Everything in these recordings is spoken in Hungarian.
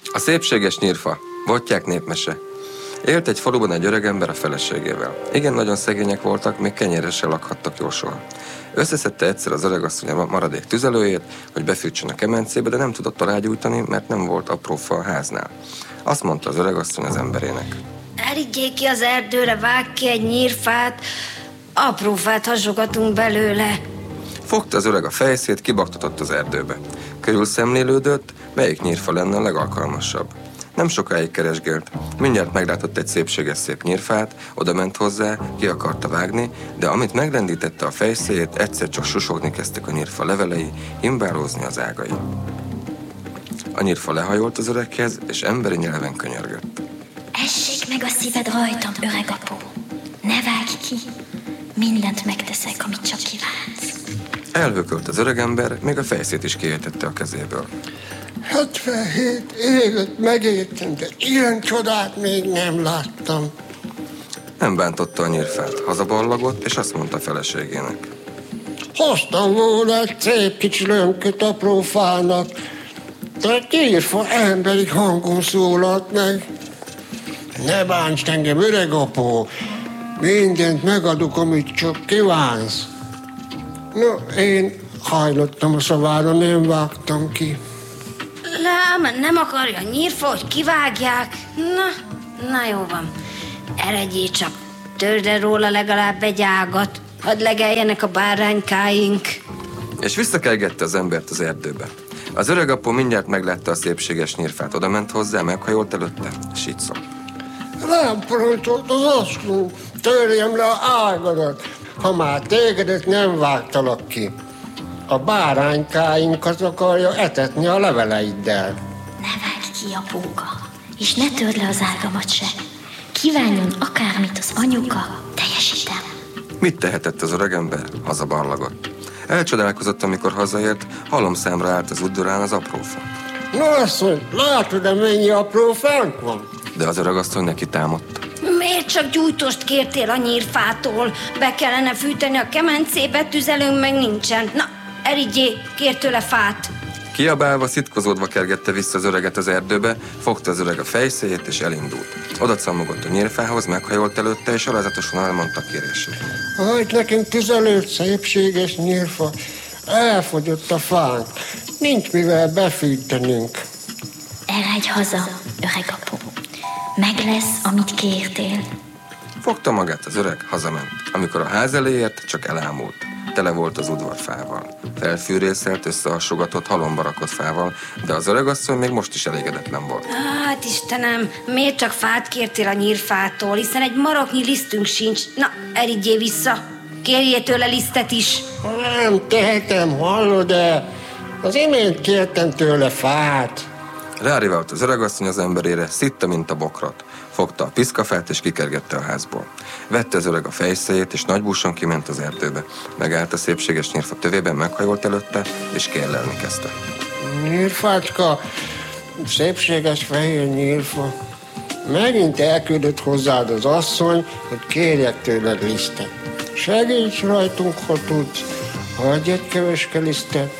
A szépséges nyírfa, Bottyák népmese. Élt egy faluban egy öregember a feleségével. Igen, nagyon szegények voltak, még kenyérre se lakhattak jósol. Összeszedte egyszer az öregasszony a maradék tüzelőjét, hogy befűtsön a kemencébe, de nem tudott alágyújtani, mert nem volt apró fa a háznál. Azt mondta az öregasszony az emberének: Erigyék ki az erdőre, vágj ki egy nyírfát, apró fát hasogatunk belőle. Fogta az öreg a fejszét, kibaktatott az erdőbe. Körül szemlélődött, melyik nyírfa lenne a legalkalmasabb. Nem sokáig keresgélt. Mindjárt meglátott egy szép nyírfát, oda ment hozzá, ki akarta vágni, de amit megrendítette a fejszéjét, egyszer csak susogni kezdtek a nyírfa levelei, himbálózni az ágai. A nyírfa lehajolt az öreghez, és emberi nyelven könyörgött. Essék meg a szíved rajtam, öreg apó. Ne vágj ki, mindent megteszek, amit csak kívánsz. Elhökölt az öregember, még a fejszét is kiejtette a kezéből. 77 évet megértem, de ilyen csodát még nem láttam. Nem bántotta a nyírfát, hazaballagott, és azt mondta feleségének: Hoztam volna egy szép kicsi lömköt apró fának, de a nyírfa emberi hangon szólalt meg. Ne bánts engem, öreg apó, mindent megadok, amit csak kívánsz. No, én hajlottam a szavára, nem vágtam ki. Lám, nem akarja a nyírfa, hogy kivágják. Na jó van. Eredjél csak, törd el róla legalább egy ágat, hadd legeljenek a báránykáink. És visszakelgette az embert az erdőbe. Az öreg apó mindjárt meglátta a szépséges nyírfát, oda ment hozzá, meghajolt előtte, és így szólt: Rám parancsolt az asszony, törjem le a ágadat, ha már tégedet nem vágtalak ki. A báránykáinkat akarja etetni a leveleiddel. Ne vágj ki, apóka, és ne törd le az ágamat se. Kívánjon akármit az anyuka, teljesítem. Mit tehetett az öregember? Hazaballagott. Elcsodálkozott, amikor hazaért, halomszámra állt az udvarán az aprófa. No, asszony, látod-e, mennyi apró fánk van? De az öregasszony neki támadta. Miért csak gyújtost kértél a nyírfától? Be kellene fűteni a kemencébe, tüzelőnk meg nincsen. Na, erigyé, kér tőle fát. Kiabálva, szitkozódva kergette vissza az öreget az erdőbe, fogta az öreg a fejszéjét és elindult. Oda cammogott a nyírfához, meghajolt előtte, és alázatosan elmondta kérését. Hagyd nekünk tüzelőt, szépséges nyírfa. Elfogyott a fánk. Nincs mivel befűtenünk. Eredj haza, öreg apó. Meg lesz, amit kértél. Fogta magát az öreg, hazament. Amikor a ház elé ért, csak elámult. Tele volt az udvar fával. Felfűrészelt, összehassogatott, halomba rakott fával, de az öregasszony még most is elégedetlen volt. Hát Istenem, miért csak fát kértél a nyírfától, hiszen egy maroknyi lisztünk sincs. Na, erigyél vissza, kérjél tőle lisztet is. Nem tehetem, hallod-e? Az imént kértem tőle fát. Rárivált az öregasszony az emberére, szitta, mint a bokrot. Fogta a piszkafát és kikergette a házból. Vette az öreg a fejszéjét, és nagybúsan kiment az erdőbe. Megállt a szépséges nyírfa tövében, meghajolt előtte, és kérlelni kezdte. Nyírfácska, szépséges fehér nyírfa, megint elküldött hozzád az asszony, hogy kérjek tőled lisztet. Segíts rajtunk, ha tudsz, hagyj egy keveske lisztet.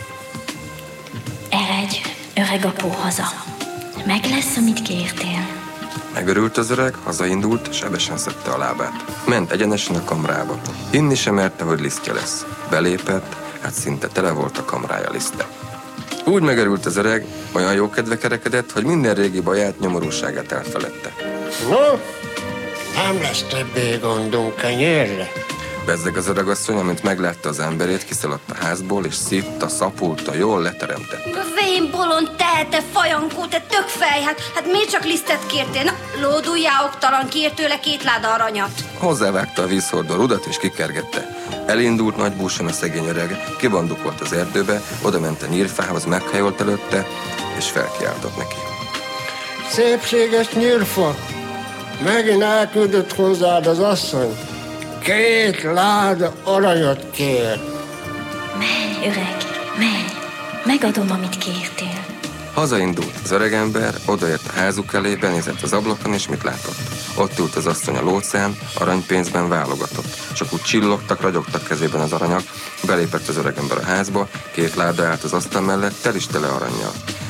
Eredj, öreg apó, haza. Meg lesz, amit kértél. Megörült az öreg, hazaindult, sebesen szedte a lábát. Ment egyenesen a kamrába. Hinni sem merte, hogy lisztje lesz. Belépett, hát szinte tele volt a kamrája liszte. Úgy megörült az öreg, olyan jó kedve kerekedett, hogy minden régi baját, nyomorúságát elfeledte. No, nem lesz többé gondunk kenyérre. Bezzeg az öregasszony, amint meglátta az emberét, kiszaladt a házból, és szitta, szapulta, jól leteremtett. Vén bolond, te fajankó, te tökfej, hát miért csak lisztet kértél? Na, lóduljál, oktalan, kér tőle 2 láda aranyat. Hozzávágta a vízhordó rudat, és kikergette. Elindult nagybúsan a szegény öreg, kibandukolt az erdőbe, oda ment a nyírfához, meghajolt előtte, és felkiáltott neki. Szépséges nyírfa, megint elküldött hozzád az asszony. 2 láda aranyat kér. Menj, öreg, menj. Megadom, amit kértél. Hazaindult az öregember, odaért a házuk elé, benézett az ablakon, és mit látott? Ott ült az asszony a lócán, aranypénzben válogatott. Csak úgy csillogtak, ragyogtak kezében az aranyak. Belépett az öregember a házba, 2 láda állt az asztal mellett, tel is tele arannyal.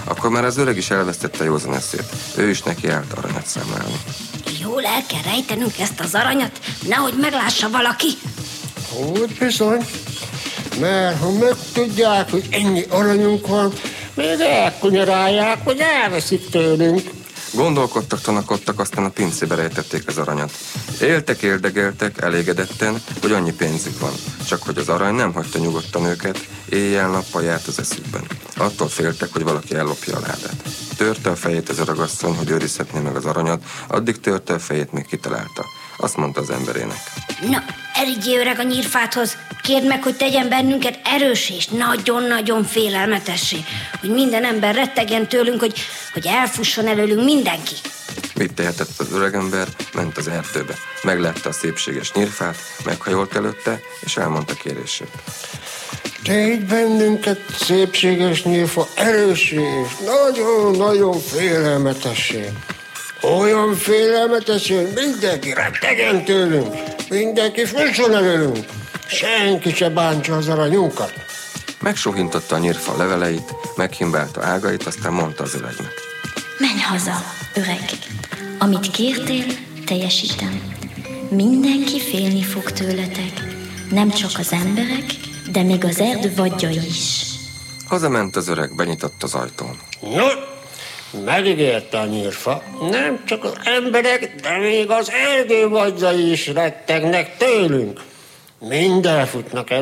Akkor már az öreg is elvesztette józan eszét. Ő is nekiállt aranyat számlálni. Jól el kell rejtenünk ezt az aranyat, nehogy meglássa valaki. Úgy bizony, mert ha megtudják, hogy ennyi aranyunk van, még elkunyarálják, hogy elveszik tőlünk. Gondolkodtak, tanakodtak, aztán a pincébe rejtették az aranyat. Éltek, érdegeltek, elégedetten, hogy annyi pénzük van. Csak hogy az arany nem hagyta nyugodtan őket, éjjel-nappal járt az eszükben. Attól féltek, hogy valaki ellopja a ládát. Törte a fejét az öregasszony, hogy őrizhetné meg az aranyat, addig törte a fejét, még kitalálta. Azt mondta az emberének. Na, erigyél öreg a nyírfáthoz, kérd meg, hogy tegyen bennünket erős és nagyon-nagyon félelmetessé, hogy minden ember rettegjen tőlünk, hogy elfusson előlünk mindenki. Mit tehetett az öregember? Ment az erdőbe. Meglátta a szépséges nyírfát, meghajolt előtte, és elmondta kérését. Tégy bennünket, szépséges nyírfa, erőssé és nagyon-nagyon félelmetessé. Olyan félelmetessé, hogy mindenki rettegjen tőlünk, mindenki fusson előlünk, senki se bántsa az aranyunkat. Megsohintotta a nyírfa leveleit, meghimbálta ágait, aztán mondta az öregnek. Menj haza, öreg. Amit kértél, teljesítem. Mindenki félni fog tőletek. Nem csak az emberek, de még az erdő vadjai is. Hazament az öreg, benyitott az ajtón. No, megígérte a nyírfa, nem csak az emberek, de még az erdő vadjai is rettegnek tőlünk. Mind elfutnak el.